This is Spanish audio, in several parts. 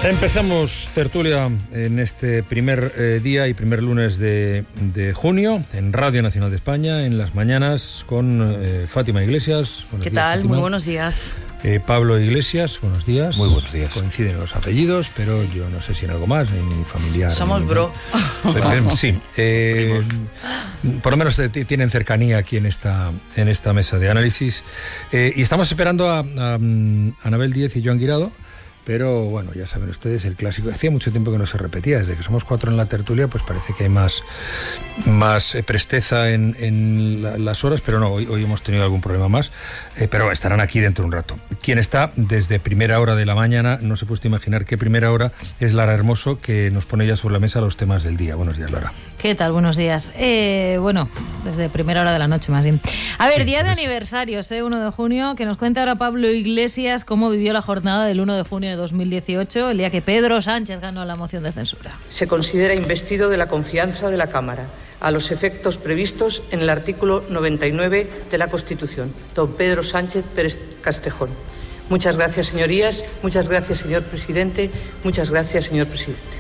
Empezamos tertulia en este primer día y primer lunes de junio en Radio Nacional de España, en las mañanas, con Fátima Iglesias. ¿Qué tal? Fátima. Muy buenos días. Pablo Iglesias, buenos días. Muy buenos días. Coinciden los apellidos, pero yo no sé si en algo más, en mi familiar. Somos bro. Sí. Por lo menos tienen cercanía aquí en esta mesa de análisis. Y estamos esperando a Anabel Díez y Joan Guirado. Pero bueno, ya saben ustedes, el clásico. Hacía mucho tiempo que no se repetía. Desde que somos 4 en la tertulia, pues parece que hay más presteza en las horas, pero no, hoy hemos tenido algún problema más. Pero estarán aquí dentro de un rato. Quien está desde primera hora de la mañana, no se puede imaginar qué primera hora, es Lara Hermoso, que nos pone ya sobre la mesa los temas del día. Buenos días, Lara. ¿Qué tal? Buenos días. Bueno, desde primera hora de la noche más bien. A ver, sí, día de aniversarios, 1 de junio, que nos cuenta ahora Pablo Iglesias cómo vivió la jornada del 1 de junio de 2018, el día que Pedro Sánchez ganó la moción de censura. Se considera investido de la confianza de la Cámara, a los efectos previstos en el artículo 99 de la Constitución. Don Pedro Sánchez Pérez Castejón. Muchas gracias, señorías. Muchas gracias, señor presidente. Muchas gracias, señor presidente.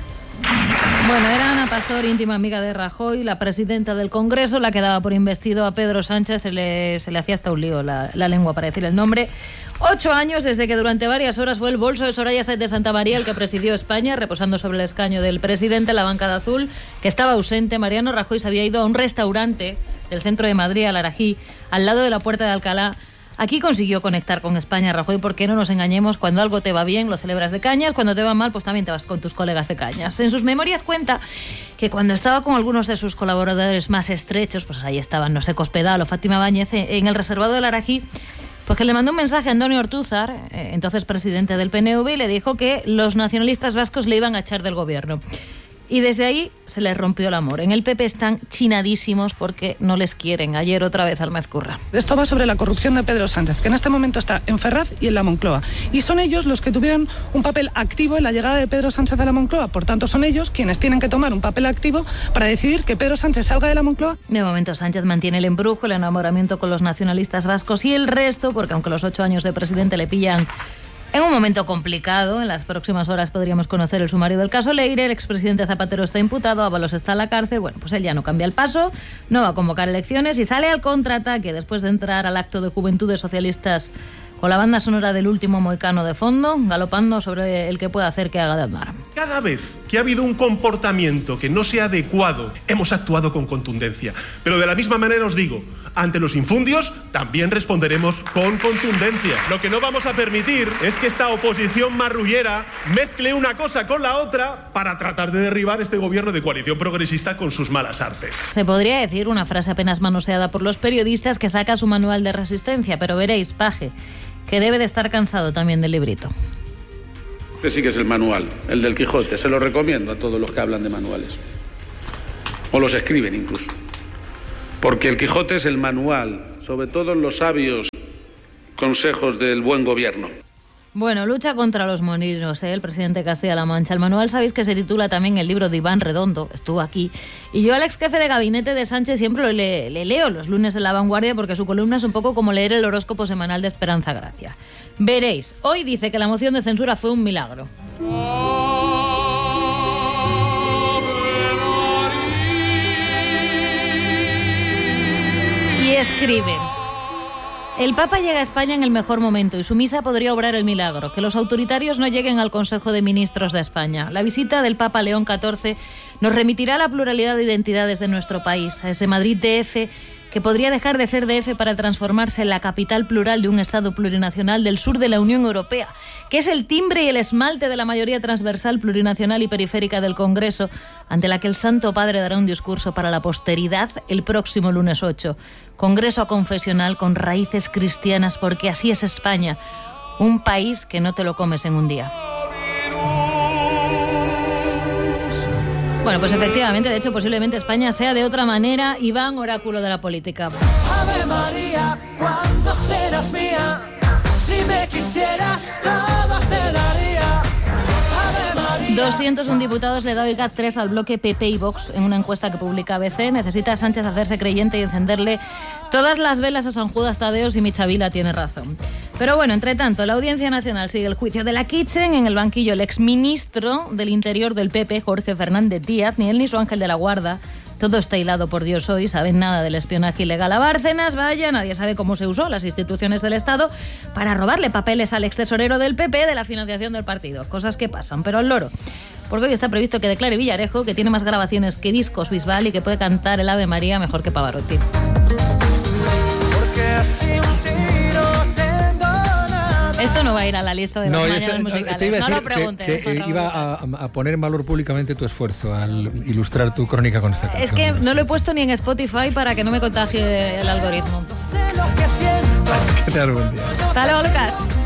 Bueno, era Ana Pastor, íntima amiga de Rajoy, la presidenta del Congreso, la que daba por investido a Pedro Sánchez. Se le hacía hasta un lío la lengua para decir el nombre. 8 años desde que durante varias horas fue el bolso de Soraya Sáenz de Santamaría el que presidió España, reposando sobre el escaño del presidente, la bancada azul, que estaba ausente. Mariano Rajoy se había ido a un restaurante del centro de Madrid, al Arají, al lado de la Puerta de Alcalá. Aquí consiguió conectar con España, Rajoy, porque no nos engañemos, cuando algo te va bien lo celebras de cañas, cuando te va mal pues también te vas con tus colegas de cañas. En sus memorias cuenta que cuando estaba con algunos de sus colaboradores más estrechos, pues ahí estaban, no sé, Cospedal o Fátima Báñez, en el reservado del Arají, pues que le mandó un mensaje a Antonio Ortúzar, entonces presidente del PNV, y le dijo que los nacionalistas vascos le iban a echar del gobierno. Y desde ahí se les rompió el amor. En el PP están chinadísimos porque no les quieren. Ayer otra vez Alma Ezcurra. Esto va sobre la corrupción de Pedro Sánchez, que en este momento está en Ferraz y en la Moncloa. Y son ellos los que tuvieron un papel activo en la llegada de Pedro Sánchez a la Moncloa. Por tanto, son ellos quienes tienen que tomar un papel activo para decidir que Pedro Sánchez salga de la Moncloa. De momento Sánchez mantiene el embrujo, el enamoramiento con los nacionalistas vascos y el resto, porque aunque los 8 años de presidente le pillan en un momento complicado, en las próximas horas podríamos conocer el sumario del caso Leire. El expresidente Zapatero está imputado, Ábalos está en la cárcel. Bueno, pues él ya no cambia el paso, no va a convocar elecciones y sale al contraataque después de entrar al acto de Juventudes Socialistas con la banda sonora del Último Mohicano de fondo, galopando sobre el que puede hacer que haga de Aznar. Cada vez que ha habido un comportamiento que no sea adecuado, hemos actuado con contundencia. Pero de la misma manera os digo, ante los infundios también responderemos con contundencia. Lo que no vamos a permitir es que esta oposición marrullera mezcle una cosa con la otra para tratar de derribar este gobierno de coalición progresista con sus malas artes. Se podría decir una frase apenas manoseada por los periodistas que saca su manual de resistencia, pero veréis, Paje, que debe de estar cansado también del librito. Este sí que es el manual, el del Quijote. Se lo recomiendo a todos los que hablan de manuales. O los escriben incluso. Porque el Quijote es el manual, sobre todo los sabios consejos del buen gobierno. Bueno, lucha contra los molinos, el presidente de Castilla-La Mancha. El manual, sabéis que se titula también el libro de Iván Redondo, estuvo aquí. Y yo al ex jefe de gabinete de Sánchez siempre le leo los lunes en La Vanguardia porque su columna es un poco como leer el horóscopo semanal de Esperanza Gracia. Veréis, hoy dice que la moción de censura fue un milagro. Y escribe: el Papa llega a España en el mejor momento y su misa podría obrar el milagro, que los autoritarios no lleguen al Consejo de Ministros de España. La visita del Papa León XIV nos remitirá a la pluralidad de identidades de nuestro país, a ese Madrid DF que podría dejar de ser DF para transformarse en la capital plural de un Estado plurinacional del sur de la Unión Europea, que es el timbre y el esmalte de la mayoría transversal, plurinacional y periférica del Congreso, ante la que el Santo Padre dará un discurso para la posteridad el próximo lunes 8. Congreso aconfesional con raíces cristianas, porque así es España, un país que no te lo comes en un día. Bueno, pues efectivamente, de hecho, posiblemente España sea de otra manera. Iván, oráculo de la política. Ave María, ¿cuándo serás mía? Si me quisieras, todo te daría. Ave María. 201 diputados le da hoy GAT3 al bloque PP y Vox en una encuesta que publica ABC. Necesita Sánchez hacerse creyente y encenderle todas las velas a San Judas Tadeo si Michavila tiene razón. Pero bueno, entre tanto, la Audiencia Nacional sigue el juicio de la Kitchen. En el banquillo el exministro del Interior del PP, Jorge Fernández Díaz, ni él ni su ángel de la guarda. Todo está hilado por Dios hoy, saben nada del espionaje ilegal a Bárcenas, vaya, nadie sabe cómo se usó las instituciones del Estado para robarle papeles al extesorero del PP de la financiación del partido. Cosas que pasan, pero al loro. Porque hoy está previsto que declare Villarejo, que tiene más grabaciones que discos Bisbal y que puede cantar el Ave María mejor que Pavarotti. Porque así un tiro tengo nada. Esto no va a ir a la lista de las mañanas musicales. No lo preguntes. Iba a poner en valor públicamente tu esfuerzo al ilustrar tu crónica con esta canción. Es que no lo he puesto ni en Spotify para que no me contagie el algoritmo. No sé lo que siento. ¿Qué tal? Buen día. Hasta luego, Lucas.